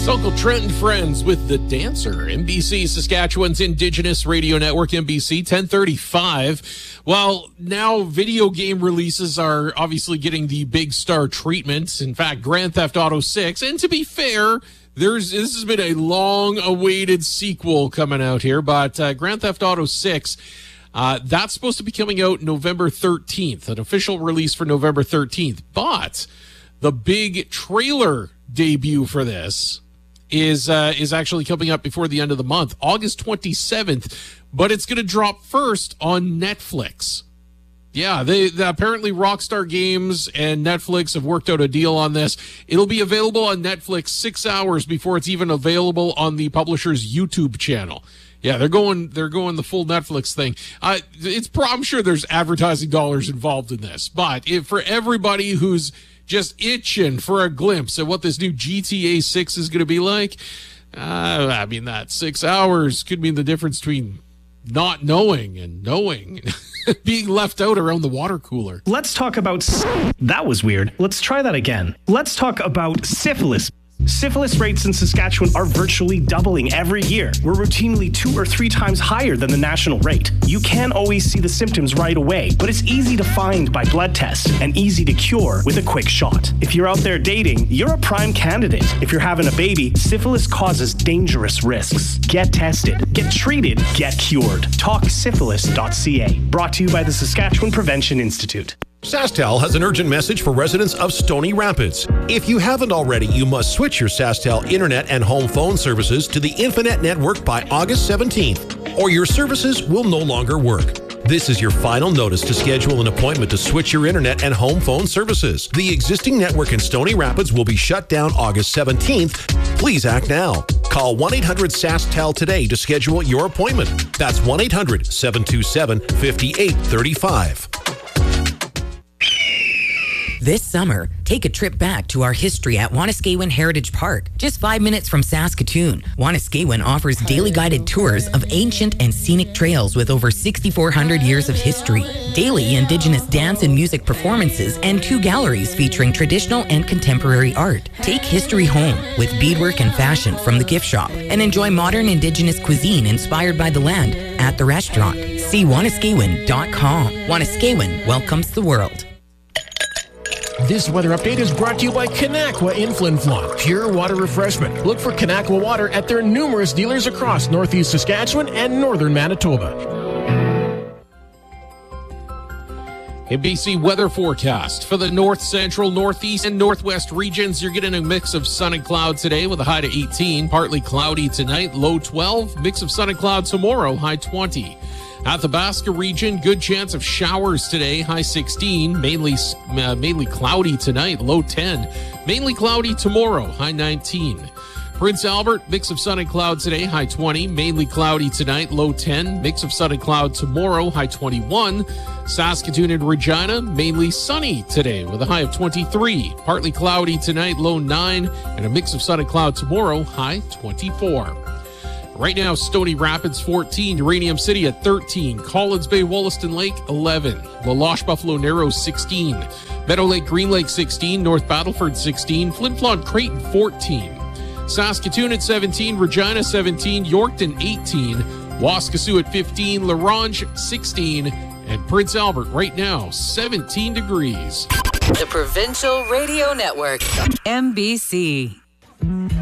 It's Uncle Trent and Friends with The Dancer. NBC, Saskatchewan's Indigenous Radio Network, NBC, 1035. Well, now video game releases are obviously getting the big star treatment. In fact, Grand Theft Auto 6. And to be fair, this has been a long-awaited sequel coming out here. But Grand Theft Auto 6, that's supposed to be coming out November 13th. An official release for November 13th. But the big trailer debut for this is actually coming up before the end of the month, August 27th, but it's going to drop first on Netflix. Yeah, they apparently Rockstar Games and Netflix have worked out a deal on this. It'll be available on Netflix 6 hours before it's even available on the publisher's YouTube channel. Yeah, they're going the full Netflix thing. I'm sure there's advertising dollars involved in this, but for everybody who's just itching for a glimpse at what this new GTA 6 is going to be like, I mean, that 6 hours could mean the difference between not knowing and knowing. Being left out around the water cooler. Let's talk about... That was weird. Let's try that again. Let's talk about syphilis. Syphilis rates in Saskatchewan are virtually doubling every year. We're routinely 2 or 3 times higher than the national rate. You can't always see the symptoms right away, but it's easy to find by blood test and easy to cure with a quick shot. If you're out there dating, you're a prime candidate. If you're having a baby, syphilis causes dangerous risks. Get tested, get treated, get cured. TalkSyphilis.ca. Brought to you by the Saskatchewan Prevention Institute. SaskTel has an urgent message for residents of Stony Rapids. If you haven't already, you must switch your SaskTel internet and home phone services to the Infinet network by August 17th, or your services will no longer work. This is your final notice to schedule an appointment to switch your internet and home phone services. The existing network in Stony Rapids will be shut down August 17th. Please act now. Call 1-800-SaskTel today to schedule your appointment. That's 1-800-727-5835. This summer, take a trip back to our history at Wanuskewin Heritage Park, just 5 minutes from Saskatoon. Wanuskewin offers daily guided tours of ancient and scenic trails with over 6,400 years of history, daily Indigenous dance and music performances, and 2 galleries featuring traditional and contemporary art. Take history home with beadwork and fashion from the gift shop, and enjoy modern Indigenous cuisine inspired by the land at the restaurant. See Wanuskewin.com. Wanuskewin welcomes the world. This weather update is brought to you by Kanakwa in Flin Flon. Pure water refreshment. Look for Kanakwa water at their numerous dealers across northeast Saskatchewan and northern Manitoba. NBC weather forecast for the north, central, northeast, and northwest regions. You're getting a mix of sun and cloud today with a high to 18. Partly cloudy tonight, low 12. Mix of sun and cloud tomorrow, high 20. Athabasca region, good chance of showers today, high 16. Mainly cloudy tonight, low 10. Mainly cloudy tomorrow, high 19. Prince Albert, mix of sun and cloud today, high 20. Mainly cloudy tonight, low 10. Mix of sun and cloud tomorrow, high 21. Saskatoon and Regina, mainly sunny today with a high of 23. Partly cloudy tonight, low 9. And a mix of sun and cloud tomorrow, high 24. Right now, Stony Rapids 14, Uranium City at 13, Collins Bay, Wollaston Lake 11, La Loche Buffalo Narrows 16, Meadow Lake Green Lake 16, North Battleford 16, Flin Flon Creighton 14, Saskatoon at 17, Regina 17, Yorkton 18, Waskesiu at 15, La Ronge 16, and Prince Albert right now 17 degrees. The Provincial Radio Network, NBC.